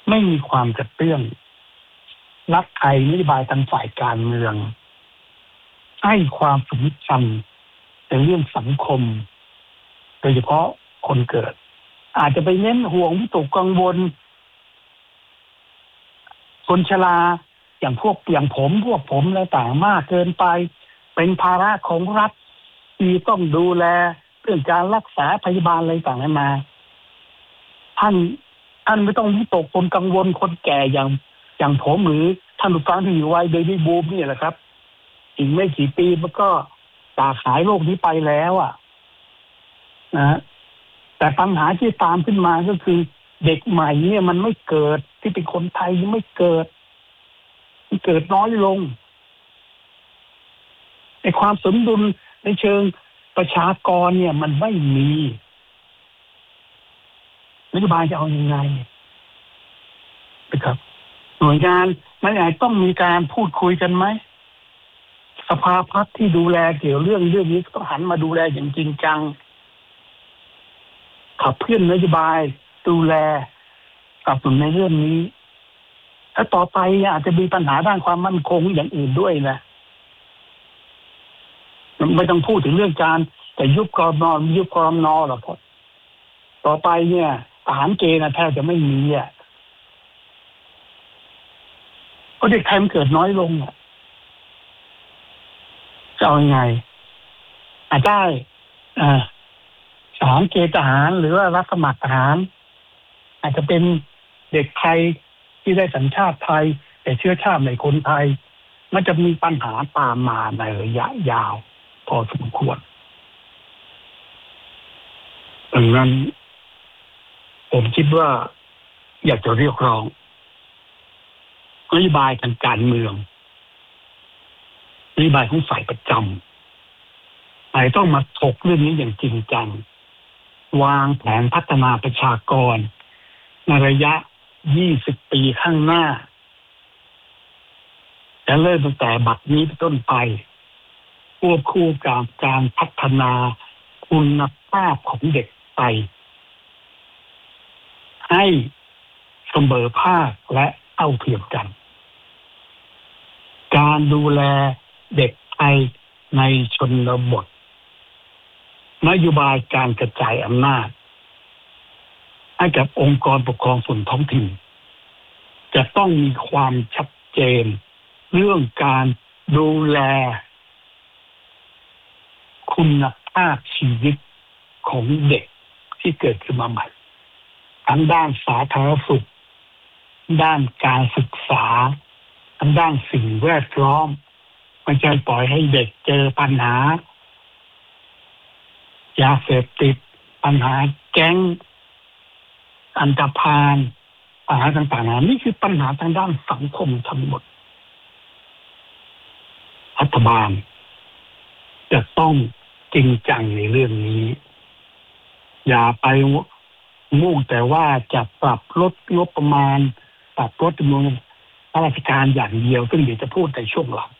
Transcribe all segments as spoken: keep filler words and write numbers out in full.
ไม่มีความกระเตื้องรักใครนโยบายทางฝ่ายการเมืองให้ความสำคัญในเรื่องสังคมโดยเฉพาะคนเกิดอาจจะไปเน้นห่วงวิตกกังวลคนชราอย่างพวกอย่างผมพวกผมอะไรต่างมากเกินไปเป็นภาระของรัฐที่ต้องดูแลเรื่องการรักษาพยาบาลอะไรต่างๆมาท่านท่านไม่ต้องวิตกคนกังวลคนแก่อย่างอย่างผมหรือท่านผู้ฟังที่อยู่วัยเบบี้บูมนี่แหละครับอีกไม่กี่ปีมันก็จากหายโลกนี้ไปแล้วอ่ะนะแต่ปัญหาที่ตามขึ้นมาก็คือเด็กใหม่เนี่ยมันไม่เกิดที่เป็นคนไทยยังไม่เกิดมันเกิดน้อยลงในความสมดุลในเชิงประชากรเนี่ยมันไม่มีนโยบายจะเอายังไงนะครับหน่วยงานมันอาจต้องมีการพูดคุยกันไหมสภาพัฒน์ที่ดูแลเกี่ยวเรื่องเรื่องนี้ต้องหันมาดูแลอย่างจริงจังขับเคลื่อนนโยบายดูแลสนับสนุนในเรื่องนี้แล้วต่อไปอาจจะมีปัญหาด้านความมั่นคงอย่างอื่นด้วยนะไม่ต้องพูดถึงเรื่องการแต่ยุบกรมนยุบกรมนหรอกต่อไปเนี่ยทหารเกณฑ์แทบจะไม่มีอ่ะเพราะเด็กไทยมันเกิดน้อยลงอ่ะจะเอายังไงอาจได้อ่าทหารเกณฑ์ทหารหรือว่ารับสมัครทหารอาจจะเป็นเด็กไทยที่ได้สัญชาติไทยแต่เชื้อชาติในคนไทยมันจะมีปัญหาตามมาในระยะยาวพอสมควรดังนั้นผมคิดว่าอยากจะเรียกร้องนโยบายทางการเมืองนโยบายของฝ่ายประจำอาจต้องมาถกเรื่องนี้อย่างจริงจังวางแผนพัฒนาประชากรในระยะยี่สิบปีข้างหน้าจะเริ่มตั้งแต่บัดนี้เป็นต้นไปควบคู่กับการพัฒนาคุณภาพของเด็กไปให้เสมอภาคและเท่าเทียมกันการดูแลเด็กไทยในชนบทนโยบายการกระจายอำนาจให้กับองค์กรปกครองส่วนท้องถิ่นจะต้องมีความชัดเจนเรื่องการดูแลคุณภาพชีวิตของเด็กที่เกิดขึ้นมาใหม่ทั้งด้านสาธารณสุขด้านการศึกษาทั้งด้านสิ่งแวดล้อมไม่ใช่ปล่อยให้เด็กเจอปัญหายาเสพติดปัญหาแก๊งอันธพาลปัญหาต่างๆนี่คือปัญหาทางด้านสังคมทั้งหมดรัฐบาลจะต้องจริงจังในเรื่องนี้อย่าไปมุ่งแต่ว่าจะปรับลดงบประมาณปรับลดจำนวนข้าราชการอย่างเดียวซึ่งเดี๋ยวจะพูดในช่วงหลัง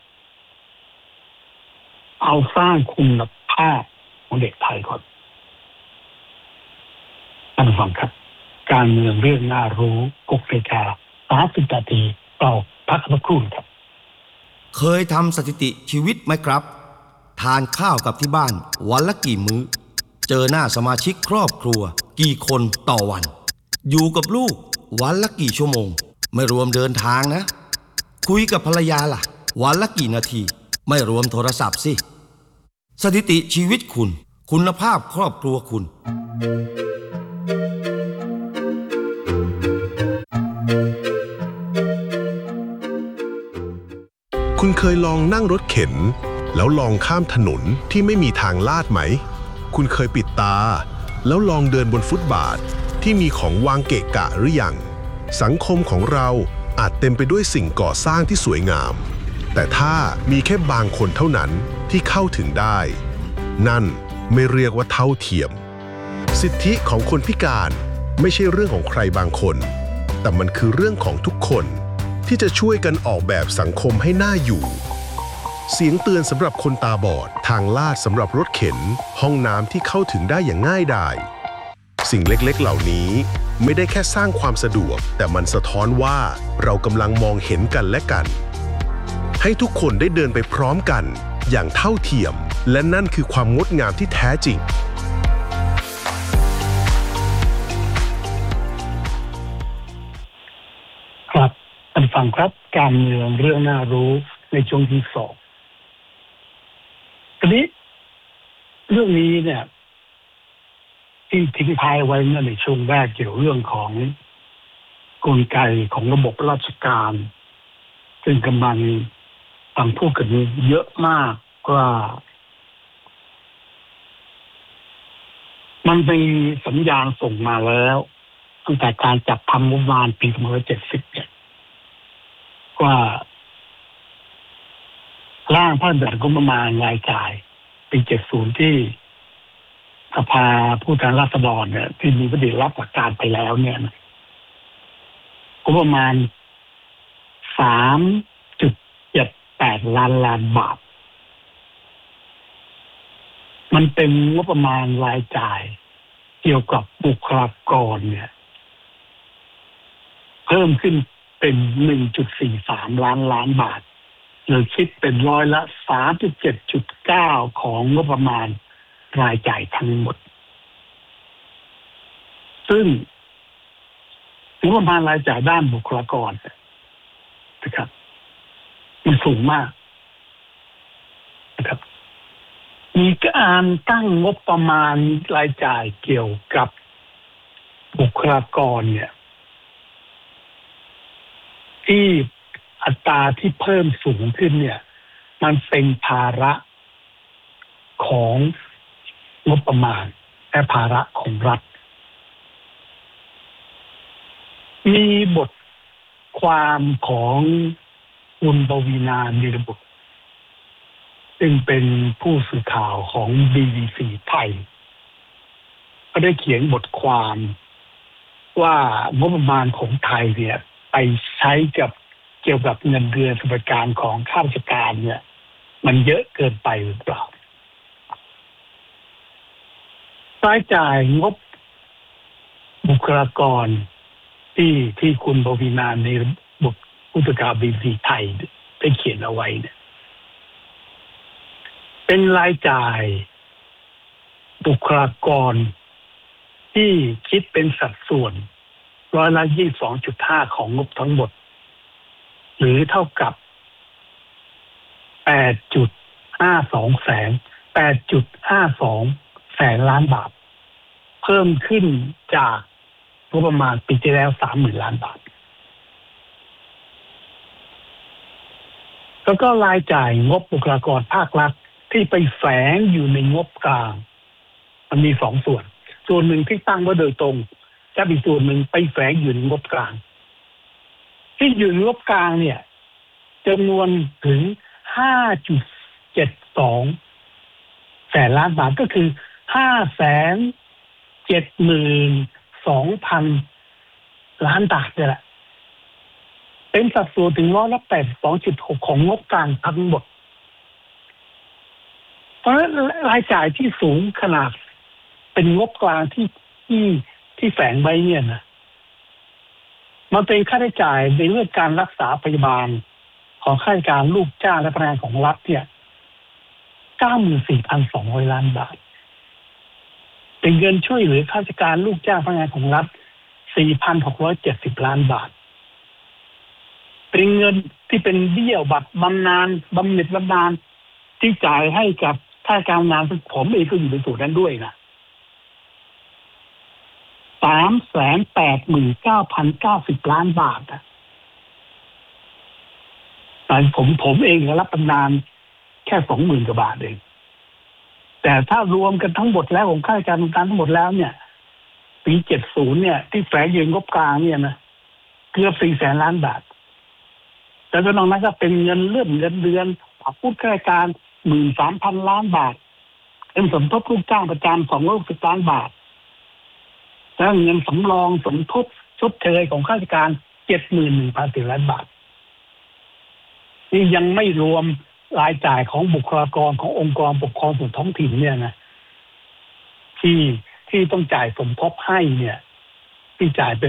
เอาสร้างคุณภาพของเด็กไทยก่อนท่านผู้ฟังครับการเมืองเรื่องน่ารู้กกเกาสามสิบนาทีเราพักสักครู่ครับเคยทำสถิติชีวิตไหมครับทานข้าวกับที่บ้านวันละกี่มื้อเจอหน้าสมาชิกครอบครัวกี่คนต่อวันอยู่กับลูกวันละกี่ชั่วโมงไม่รวมเดินทางนะคุยกับภรรยาล่ะวันละกี่นาทีไม่รวมโทรศัพท์สิสถิติชีวิตคุณคุณภาพครอบครัวคุณคุณเคยลองนั่งรถเข็นแล้วลองข้ามถนนที่ไม่มีทางลาดไหมคุณเคยปิดตาแล้วลองเดินบนฟุตบาทที่มีของวางเกะกะหรือยังสังคมของเราอาจเต็มไปด้วยสิ่งก่อสร้างที่สวยงามแต่ถ้ามีแค่บางคนเท่านั้นที่เข้าถึงได้นั่นไม่เรียกว่าเท่าเทียมสิทธิของคนพิการไม่ใช่เรื่องของใครบางคนแต่มันคือเรื่องของทุกคนที่จะช่วยกันออกแบบสังคมให้น่าอยู่เสียงเตือนสำหรับคนตาบอดทางลาดสำหรับรถเข็นห้องน้ำที่เข้าถึงได้อย่างง่ายดายสิ่งเล็กๆเหล่านี้ไม่ได้แค่สร้างความสะดวกแต่มันสะท้อนว่าเรากำลังมองเห็นกันและกันให้ทุกคนได้เดินไปพร้อมกันอย่างเท่าเทียมและนั่นคือความงดงามที่แท้จริงครับท่านฟังครับการเมืองเรื่องน่ารู้ในช่วงที่สองทีนี้เรื่องนี้เนี่ยที่ทิ้งท้ายไว้ในช่วงแรกเกี่ยวเรื่องของกลไกของระบบราชการซึ่งกำลังฟังพูดกันเยอะมากว่ามันมีสัญญาณส่งมาแล้วตั้งแต่การจัดทำงบประมาณปีสองพันห้าร้อยเจ็ดสิบเนี่ยว่าร่างพระราชบัญญัติงบประมาณรายจ่ายปีเจ็ดสิบที่สภาผู้แทนราษฎรเนี่ยที่มีมติรับหลักการไปแล้วเนี่ยงบประมาณ สามจุดเจ็ดแปด ล้านล้านบาทมันเป็นงบประมาณรายจ่ายเกี่ยวกับบุคลากรเนี่ยเพิ่มขึ้นเป็น หนึ่งจุดสี่สาม ล้านล้านบาทหรือคิดเป็นร้อยละ สามสิบเจ็ดจุดเก้า ของงบประมาณรายจ่ายทั้งหมดซึ่งงบประมาณรายจ่ายด้านบุคลากรนะครับมันสูงมากนะครับมีการตั้งงบประมาณรายจ่ายเกี่ยวกับบุคลากรเนี่ยที่อัตราที่เพิ่มสูงขึ้นเนี่ยมันเป็นภาระของงบประมาณและภาระของรัฐมีบทความของคุณปวีณา นีรบุตรซึ่งเป็นผู้สื่อข่าวของ บี บี ซี ไทยก็ได้เขียนบทความว่างบประมาณของไทยเนี่ยไปใช้กับเกี่ยวกับเงินเดือนสวัสดิการของข้าราชการเนี่ยมันเยอะเกินไปหรือเปล่ารายจ่ายงบบุคลากรที่ที่คุณปวีณา ในบทผู้สื่อข่าว บี บี ซี ไทยได้เขียนเอาไว้เนี่ยเป็นรายจ่ายบุคลากรที่คิดเป็นสัดส่วนร้อยละ ยี่สิบสองจุดห้า ของงบทั้งหมดหรือเท่ากับ แปดจุดห้าสอง แสน แปดจุดห้าสอง แสนล้านบาทเพิ่มขึ้นจากงบประมาณปีที่แล้ว สามหมื่น ล้านบาทแล้วก็รายจ่ายงบบุคลากรภาครัฐที่ไปแฝงอยู่ในงบกลางมันมีสองส่วนส่วนหนึ่งที่ตั้งไว้โดยตรงและอีกส่วนหนึ่งไปแฝงอยู่ในงบกลางที่อยู่ในงบกลางเนี่ยจำนวนถึง ห้าจุดเจ็ดสอง แสนล้านบาทก็คือ ห้าแสนเจ็ดหมื่นสองพัน ล้านบาทนี่แหละเป็นสัดส่วนถึงร้อยละ แปดสิบสองจุดหก ของงบกลางทั้งหมดเพราะฉะนั้นรายจ่ายที่สูงขนาดเป็นงบกลางที่ที่ที่แฝงไว้เนี่ยนะมันเป็นค่าใช้จ่ายในเรื่องการรักษาพยาบาลของข้าราชการลูกจ้างและพนักงานของรัฐเนี่ย เก้าหมื่นสี่พันสองร้อย ล้านบาทเป็นเงินช่วยเหลือข้าราชการลูกจ้างพนักงานของรัฐ สี่พันหกร้อยเจ็ดสิบ ล้านบาทเป็นเงินที่เป็นเบี้ยบัตรบำนาญบำเหน็จบำนาญที่จ่ายให้กับข้าราชการงานผมเองก็อยู่ในส่วนนั้นด้วยนะ สามแสนแปดหมื่นเก้าพันเก้าสิบ ล้านบาทนะแต่ผมผมเองรับบำนาญแค่ สองหมื่น กว่าบาทเองแต่ถ้ารวมกันทั้งหมดแล้วของข้าราชการทั้งหมดแล้วเนี่ยปีเจ็ดสิบเนี่ยที่แฝงอยู่งบกลางเนี่ยนะเกือบ สี่แสน ล้านบาทแต่ก็นอกนั้นก็เป็นเงินเลื่อนเงินเดือนผู้ข้าราชการ หนึ่งหมื่นสามพัน ล้านบาทเงินสมทบลูกจ้างประจำสองร้อยหกสิบ ล้านบาทแล้วเงินสำรองสมทบชดเชยของข้าราชการ เจ็ดหมื่นหนึ่งพัน ล้านบาทนี่ยังไม่รวมรายจ่ายของบุคลากรขององค์กรปกครองส่วนท้องถิ่นเนี่ยนะที่ที่ต้องจ่ายสมทบให้เนี่ยที่จ่ายเป็น